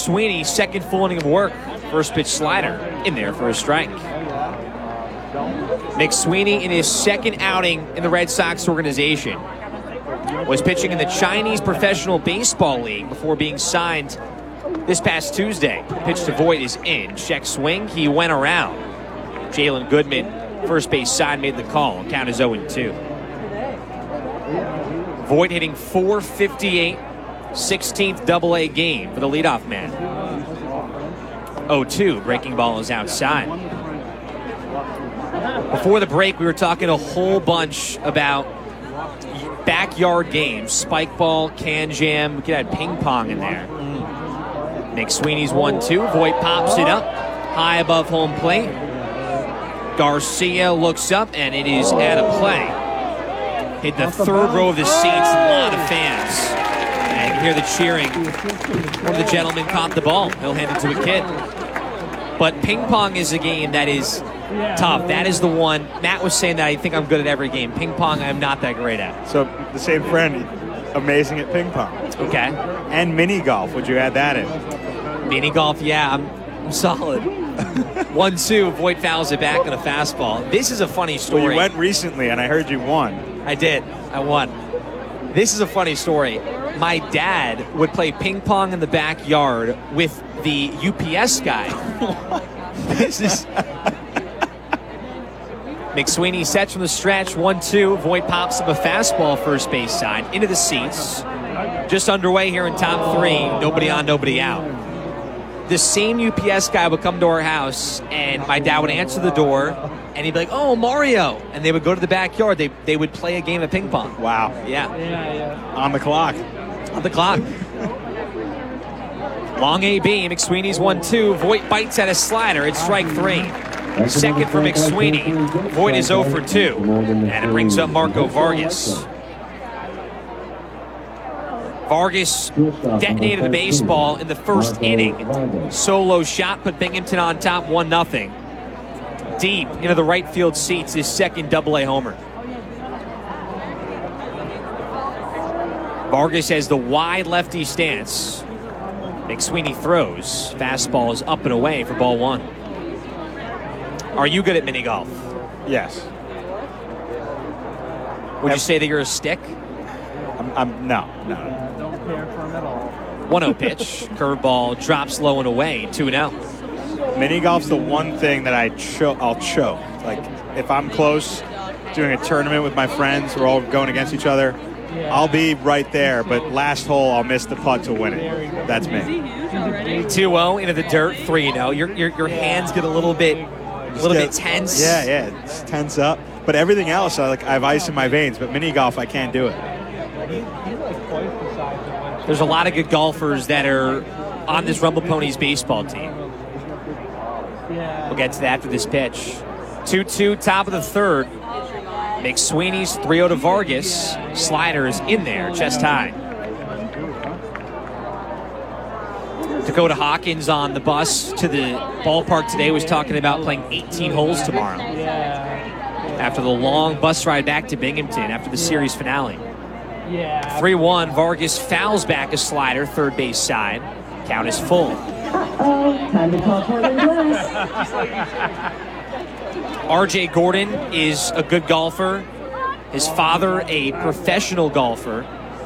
McSweeney, second full inning of work. First pitch slider in there for a strike. McSweeney, in his second outing in the Red Sox organization, was pitching in the Chinese Professional Baseball League before being signed this past Tuesday. Pitch to Voit is in. Check swing. He went around. Jalen Goodman, first base side, made the call. Count is 0-2. Voit hitting .458, 16th Double-A game for the leadoff man. 0-2. Breaking ball is outside. Before the break, we were talking a whole bunch about backyard games. Spike ball, can jam. We could add ping pong in there. McSweeney's 1-2. Voit pops it up high above home plate. Garcia looks up, and it is out of play. Hit the third row of the seats. A lot of fans. And you hear the cheering. One of the gentlemen caught the ball. He'll hand it to a kid. But ping pong is a game that is tough. That is the one. Matt was saying that I think I'm good at every game. Ping pong, I'm not that great at. So the same friend, amazing at ping pong. Okay. And mini golf. Would you add that in? Mini golf, yeah, I'm solid. 1-2, Voit fouls it back on a fastball. This is a funny story. Well, you went recently, and I heard you won. I did. I won. This is a funny story. My dad would play ping pong in the backyard with the UPS guy. This is... McSweeney sets from the stretch, 1-2. Voit pops up a fastball first base side into the seats. Just underway here in top three. Nobody on, nobody out. The same UPS guy would come to our house, and my dad would answer the door, and he'd be like, "Oh, Mario!" And they would go to the backyard. They would play a game of ping pong. Wow. Yeah. On the clock. On the clock. Long AB. McSweeney's 1-2. Voit bites at a slider. It's strike three. Second for McSweeney. Voit is 0 for 2. And it brings up Marco Vargas. Vargas detonated the baseball in the first inning. Solo shot put Binghamton on top 1-0. Deep into the right field seats, his second Double-A homer. Vargas has the wide lefty stance. McSweeney throws. Fastball is up and away for ball one. Are you good at mini golf? Yes. Would you say that you're a stick? No. 1-0 pitch. Curveball drops low and away. 2-0. Mini golf's the one thing that I'll choke. Like, if I'm close, doing a tournament with my friends, we're all going against each other, I'll be right there, but last hole, I'll miss the putt to win it. That's me. 2-0 into the dirt. 3-0. Your hands get a little bit tense. Yeah, it's tense up. But everything else, I have ice in my veins. But mini golf, I can't do it. There's a lot of good golfers that are on this Rumble Ponies baseball team. We'll get to that after this pitch. 2-2, top of the third. McSweeney's 3-0 to Vargas. Slider is in there, chest high. Dakota Hawkins on the bus to the ballpark today was talking about playing 18 holes tomorrow. After the long bus ride back to Binghamton after the series finale. 3-1, Vargas fouls back a slider, third base side. Count is full. Time to call Portland Glass. RJ Gordon is a good golfer. His father, a professional golfer.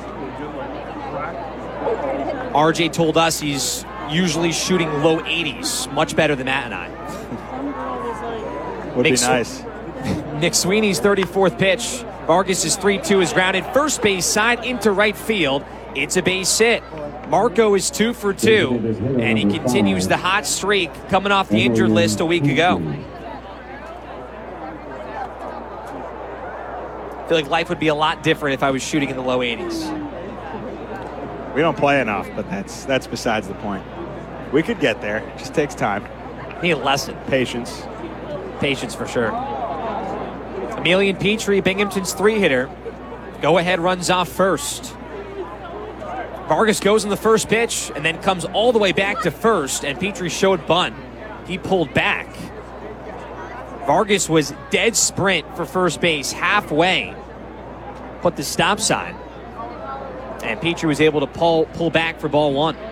RJ told us he's usually shooting low 80s, much better than Matt and I. Would be nice. McSweeney's 34th pitch. Vargas' 3-2 is grounded first base side into right field. It's a base hit. Marco is 2 for 2, and he continues the hot streak coming off the injured list a week ago. I feel like life would be a lot different if I was shooting in the low 80s. We don't play enough, but that's besides the point. We could get there. It just takes time. Need a lesson. Patience. Patience for sure. Emilian Petrie, Binghamton's 3-hitter. Go-ahead runs off first. Vargas goes in the first pitch and then comes all the way back to first, and Petrie showed bunt. He pulled back. Vargas was dead sprint for first base, halfway. Put the stop sign. And Petrie was able to pull back for ball one.